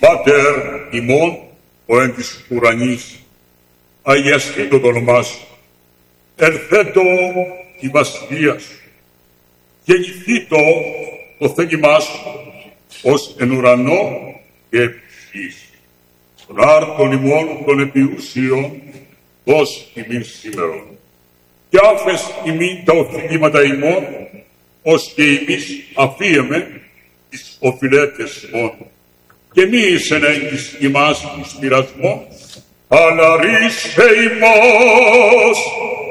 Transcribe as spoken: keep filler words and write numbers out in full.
Πάτερ ημών ο εν της ουρανής, αγιαστήτω το όνομά σου, ερθέτω η βασιλεία σου, γεννηθήτω το θέλημά σου, ως εν ουρανό και επί γης. Τον άρτον ημών των επιούσιων, δώσ' ημίν σήμερον. Και άφες ημίν τα οφειλήματα ημών, ως και εμείς αφίεμε τις οφειλέτες ημών. Και μη εισεν έγκυς ημάς εις πειρασμό, αλλά ρίσε ημάς